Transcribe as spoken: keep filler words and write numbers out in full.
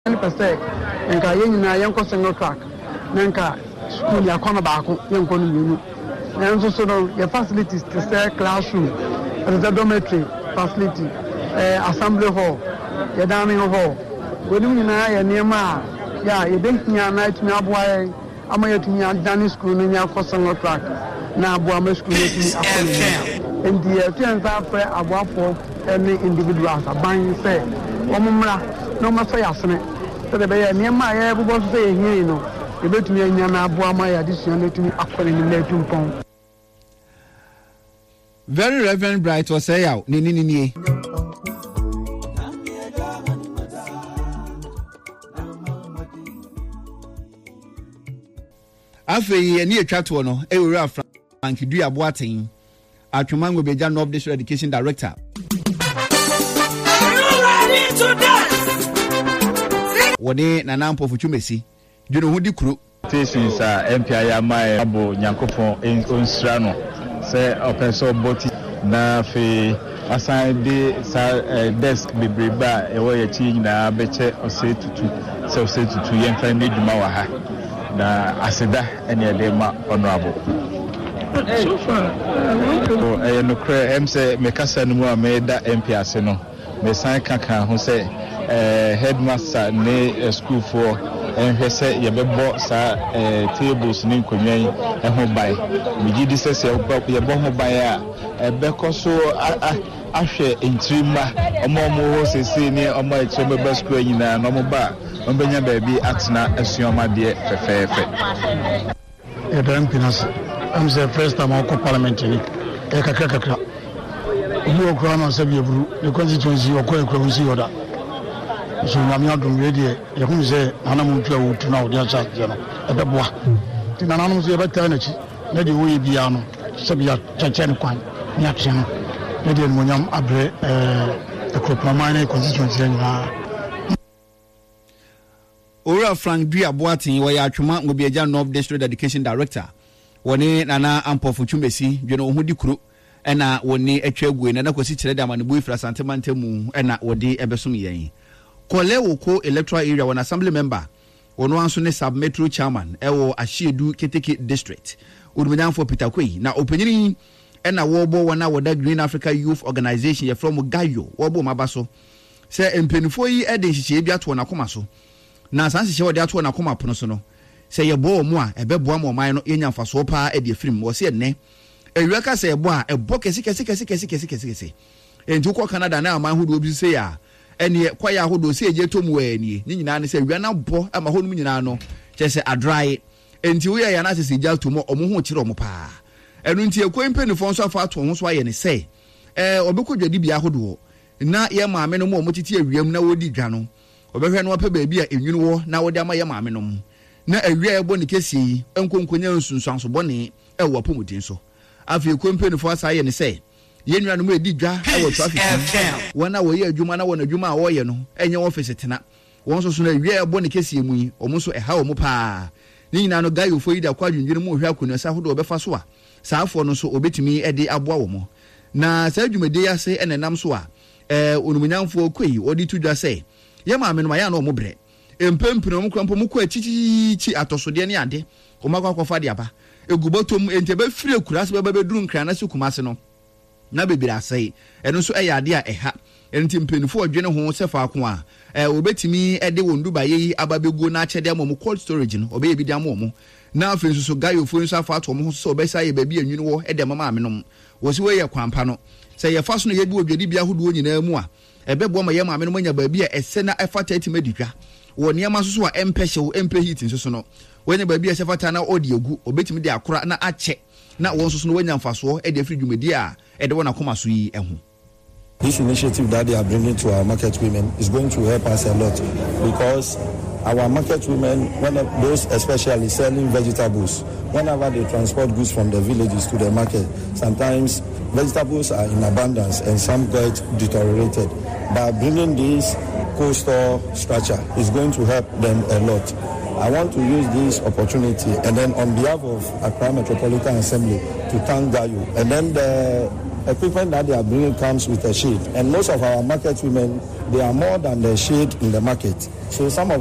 percent nka yenyina yenko single track nanka school ya kwana baako yenko no minu na nso so no your facilities to say classroom as a dormitory facility eh assembly hall ya dining hall woni nyina ya niema ya ye denkia na itumi aboa ama yetumi adani school no nya ko single track na aboa ma school no tumi akọ and the ten after aboa for any individuals aban say omumra no ma so yasene so the be niema ya bubo so say hin no e betumi anya na aboa ma ya addition no tumi akọ ni na tumpon. Very Reverend Bright was say out ni ni ni afei ni etwa to no e wura Frank Dua Boaten Atwomango Beja North District Education Director. Wode na nampo fuchumesi dwene ho di kuro stations a M P I amai abo nyankopon onsra no se opeso boti na fe asan de sa desk bebreba e wo ye chi nyina beche ose tutu se ose tutu yen fa ne dwuma wa ha na aseda ene de ma honorable so far eh no kre em se me kasa no mu a me da M P ase no me san kaka ho se eh headmaster ne school for enhwe se yebebo sa tables ni nkonwan eho bai migi di se se yebo ho bai a ebeko so ahwe entrima omo mo ho sese ni omo etrema ba school nyina no mo ba ombenya ba bi atena asuoma de fefefe edam pinas am the first time I parliament ni e kakra kakra obi okra no se bieburu the constituency okwa ekra unsi yoda so nyame adom wedi e hu se anamu twa wutu na odi acha je no ebeboa ti nananom so ebeta na chi na de woyi bia no se bia chachen kwan ni atche no na de monyam abre eh ekropama na constituency nyina. Ora Frank Dua Boaten wo ya Atwomango Beja North District Education Director woni nana ampofu chumesi dwene ho di kuro ena woni atwa ague na nakwasi kire da manebo ifra santemantemu ena wodi ebesom yen Kole Woko electoral area one assembly member ono anso ne sub metro chairman ewo Ahyedu Keteke district urumanyamfo Peter Kwei na opanyini ena wobo wana woda Green Africa Youth Organization ye from Gayo wobo mabaso se empenifo yi ede nhihye bi ato na koma so na sanse wode ato na koma pono so no se ye bo mu a ebeboa mo man no yenya mfaso pa ede afirim wo se enne ewiaka ka se ebo a ebo kesi kesi kesi kesi kesi kesi entu ko Canada na aman hudo bi se ya ene kwaya hodo se eje tomu ani ni nyina ne se wia na bo ama honum nyina no che se adrai enti wo ya na se se ja tomu omo ho kire omo pa enu nti ekwempe fo nso afa to ho so aye ne se eh obekodwadi bia hodo na ye maame no mo omo titi awiam na wodi dwa no obehwe no pa baabi a enwunu wo na wodi ama ye maame no na awia ebo ne kesi yi enkonkonya nsunsuanso bone e wo pomudin so afi ekwempe fo asa aye ne se yenwa no mu edi dwa e wo traffic wana wo ye adwuma na wona adwuma a wo ye no enye office tena won so so na awia ebo ne kesi mu yi omo so eha omo pa ni nyina no Gayo fo yi da kwadwundwene mu hwa akonu sa hodo obefa so a saafo no so obetimi e de aboa wo mo na sa adwumade ya se enenam so a eh onumunyamfo Kwei odi tudwa se ye maame no ma ya na omo bre empempino mo krampo mo kwa chichichi atosode ne ade o makwa kwafa de aba egubotom entebe fire kurase baba beduru nkran na se kumase no na bebira asai eno so eya ade a eha enti mpenifo odwene ho sefa ako a eh obetimi ede wonduba yi ababegu na achede mo cold storage no obe ebi diamo mo na afenso so Gayo fo nso afa ato mo so obesa ye baby anwunu wo ede mama amenom wo se we ye kwampa no se ye fa so no ye bi odwedi bia hodo nyina mu a ebebo ma ye ma amenom anya baby a ese na efa thirty medidwa wo niam so so a empehye empe heat nso so no wenya baby a sefata na odi egu obetimi de akora na ache na won so so no wenya mfaso e de afridwumedi a e de wona koma so yi ehu. This initiative that they are bringing to our market women is going to help us a lot because our market women, when those especially selling vegetables, whenever they transport goods from the villages to the market, sometimes vegetables are in abundance and some get deteriorated. By bringing this cold store structure is going to help them a lot. I want to use this opportunity and then on behalf of Accra Metropolitan Assembly to thank Gayu. And then the equipment that they are bringing comes with a shade. And most of our market women, they are more than the shade in the market. So some of